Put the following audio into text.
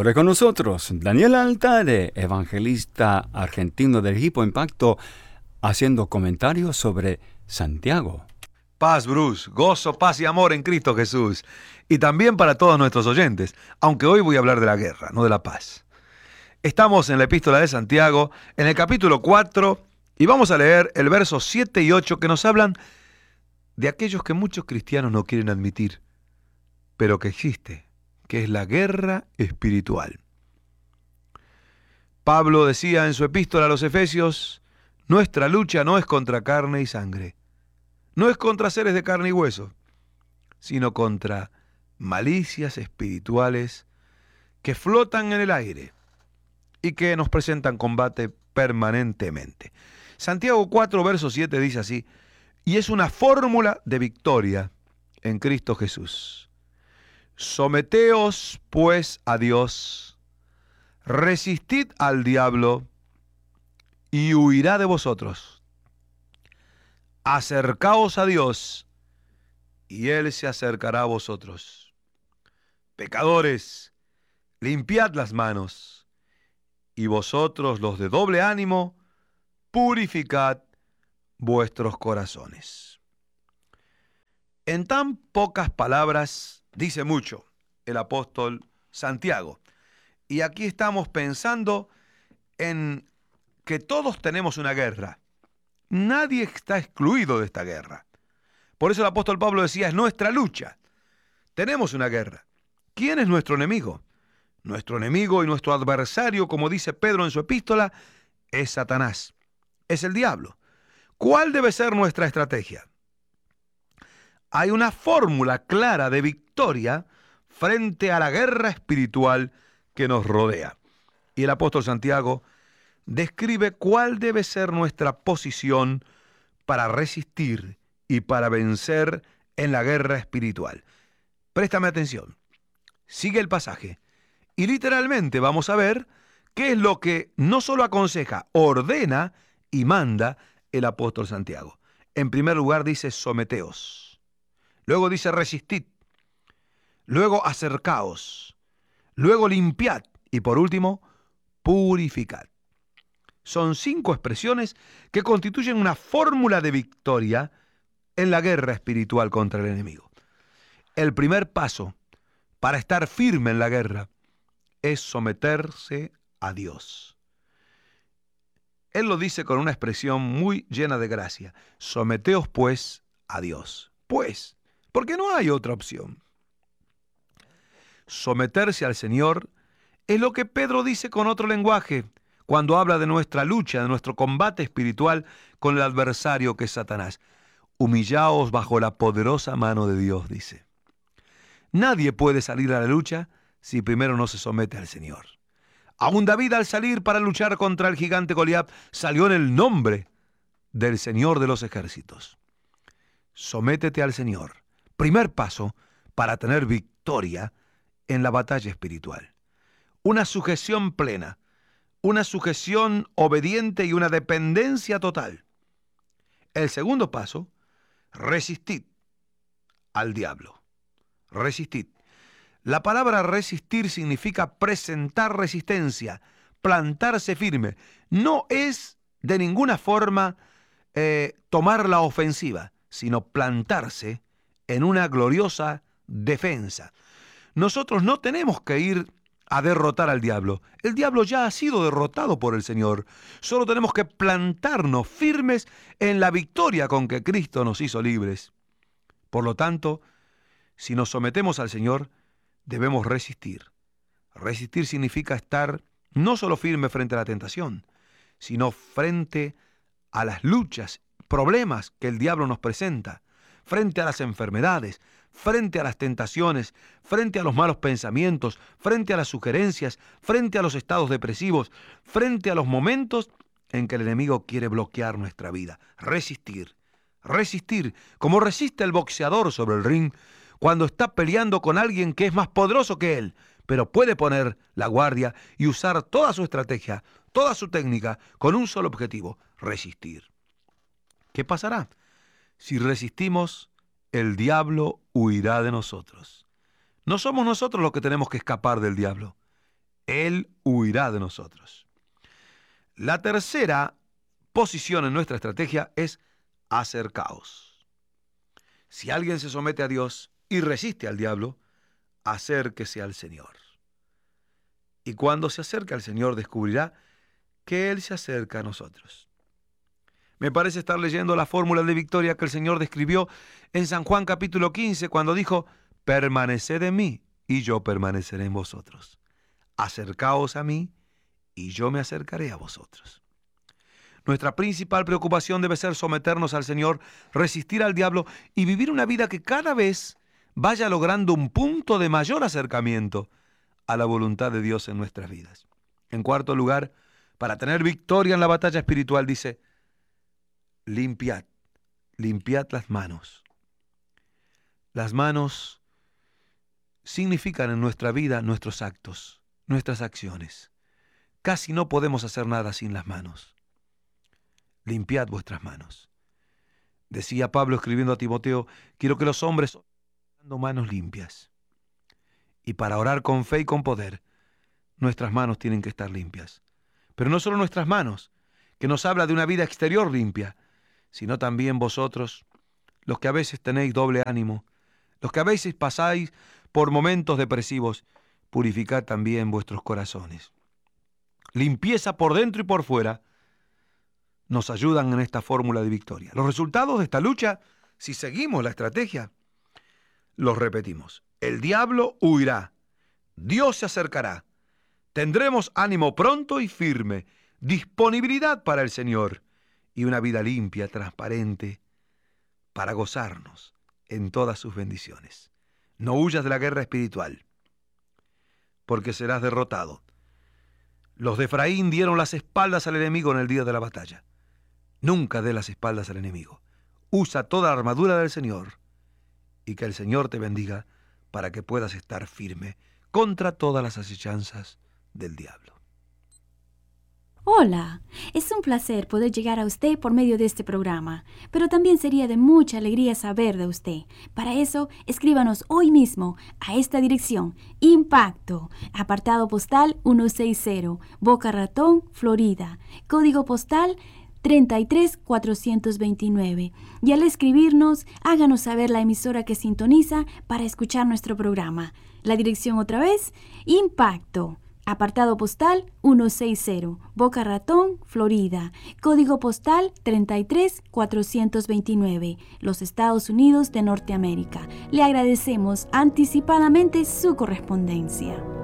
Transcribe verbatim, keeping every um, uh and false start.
Ahora con nosotros, Daniel Altare, evangelista argentino del Equipo Impacto, haciendo comentarios sobre Santiago. Paz, Bruce, gozo, paz y amor en Cristo Jesús. Y también para todos nuestros oyentes, aunque hoy voy a hablar de la guerra, no de la paz. Estamos en la Epístola de Santiago, en el capítulo cuatro, y vamos a leer el verso siete y ocho que nos hablan de aquellos que muchos cristianos no quieren admitir, pero que existe, que es la guerra espiritual. Pablo decía en su epístola a los Efesios, nuestra lucha no es contra carne y sangre, no es contra seres de carne y hueso, sino contra malicias espirituales que flotan en el aire y que nos presentan combate permanentemente. Santiago cuatro, verso siete dice así, y es una fórmula de victoria en Cristo Jesús. Someteos, pues, a Dios, resistid al diablo, y huirá de vosotros. Acercaos a Dios, y Él se acercará a vosotros. Pecadores, limpiad las manos, y vosotros, los de doble ánimo, purificad vuestros corazones. En tan pocas palabras dice mucho el apóstol Santiago. Y aquí estamos pensando en que todos tenemos una guerra. Nadie está excluido de esta guerra. Por eso el apóstol Pablo decía, es nuestra lucha. Tenemos una guerra. ¿Quién es nuestro enemigo? Nuestro enemigo y nuestro adversario, como dice Pedro en su epístola, es Satanás. Es el diablo. ¿Cuál debe ser nuestra estrategia? Hay una fórmula clara de victoria frente a la guerra espiritual que nos rodea. Y el apóstol Santiago describe cuál debe ser nuestra posición para resistir y para vencer en la guerra espiritual. Préstame atención. Sigue el pasaje. Y literalmente vamos a ver qué es lo que no solo aconseja, ordena y manda el apóstol Santiago. En primer lugar dice someteos. Luego dice resistid, luego acercaos, luego limpiad y por último purificad. Son cinco expresiones que constituyen una fórmula de victoria en la guerra espiritual contra el enemigo. El primer paso para estar firme en la guerra es someterse a Dios. Él lo dice con una expresión muy llena de gracia. Someteos pues a Dios. Pues, porque no hay otra opción. Someterse al Señor es lo que Pedro dice con otro lenguaje cuando habla de nuestra lucha, de nuestro combate espiritual con el adversario que es Satanás. Humillaos bajo la poderosa mano de Dios, dice. Nadie puede salir a la lucha si primero no se somete al Señor. Aún David al salir para luchar contra el gigante Goliat salió en el nombre del Señor de los ejércitos. Sométete al Señor. Primer paso para tener victoria en la batalla espiritual. Una sujeción plena, una sujeción obediente y una dependencia total. El segundo paso, resistid al diablo. Resistid. La palabra resistir significa presentar resistencia, plantarse firme. No es de ninguna forma eh, tomar la ofensiva, sino plantarse en una gloriosa defensa. Nosotros no tenemos que ir a derrotar al diablo. El diablo ya ha sido derrotado por el Señor. Solo tenemos que plantarnos firmes en la victoria con que Cristo nos hizo libres. Por lo tanto, si nos sometemos al Señor, debemos resistir. Resistir significa estar no solo firme frente a la tentación, sino frente a las luchas, problemas que el diablo nos presenta, frente a las enfermedades, frente a las tentaciones, frente a los malos pensamientos, frente a las sugerencias, frente a los estados depresivos, frente a los momentos en que el enemigo quiere bloquear nuestra vida. Resistir, resistir, como resiste el boxeador sobre el ring cuando está peleando con alguien que es más poderoso que él, pero puede poner la guardia y usar toda su estrategia, toda su técnica, con un solo objetivo, resistir. ¿Qué pasará? Si resistimos, el diablo huirá de nosotros. No somos nosotros los que tenemos que escapar del diablo. Él huirá de nosotros. La tercera posición en nuestra estrategia es acercaos. Si alguien se somete a Dios y resiste al diablo, acérquese al Señor. Y cuando se acerque al Señor, descubrirá que Él se acerca a nosotros. Me parece estar leyendo la fórmula de victoria que el Señor describió en San Juan capítulo quince, cuando dijo: permaneced en mí y yo permaneceré en vosotros. Acercaos a mí y yo me acercaré a vosotros. Nuestra principal preocupación debe ser someternos al Señor, resistir al diablo y vivir una vida que cada vez vaya logrando un punto de mayor acercamiento a la voluntad de Dios en nuestras vidas. En cuarto lugar, para tener victoria en la batalla espiritual, dice: limpiad, limpiad las manos. Las manos significan en nuestra vida nuestros actos, nuestras acciones. Casi no podemos hacer nada sin las manos. Limpiad vuestras manos. Decía Pablo escribiendo a Timoteo: quiero que los hombres tengan manos limpias. Y para orar con fe y con poder, nuestras manos tienen que estar limpias. Pero no solo nuestras manos, que nos habla de una vida exterior limpia, sino también vosotros, los que a veces tenéis doble ánimo, los que a veces pasáis por momentos depresivos, purificad también vuestros corazones. Limpieza por dentro y por fuera nos ayudan en esta fórmula de victoria. Los resultados de esta lucha, si seguimos la estrategia, los repetimos. El diablo huirá, Dios se acercará, tendremos ánimo pronto y firme, disponibilidad para el Señor y una vida limpia, transparente, para gozarnos en todas sus bendiciones. No huyas de la guerra espiritual, porque serás derrotado. Los de Efraín dieron las espaldas al enemigo en el día de la batalla. Nunca dé las espaldas al enemigo. Usa toda la armadura del Señor y que el Señor te bendiga para que puedas estar firme contra todas las asechanzas del diablo. Hola, es un placer poder llegar a usted por medio de este programa, pero también sería de mucha alegría saber de usted. Para eso, escríbanos hoy mismo a esta dirección: Impacto, apartado postal ciento sesenta, Boca Ratón, Florida, código postal treinta y tres mil cuatrocientos veintinueve. Y al escribirnos, háganos saber la emisora que sintoniza para escuchar nuestro programa. La dirección otra vez: Impacto, apartado postal ciento sesenta, Boca Ratón, Florida, código postal treinta y tres mil cuatrocientos veintinueve, los Estados Unidos de Norteamérica. Le agradecemos anticipadamente su correspondencia.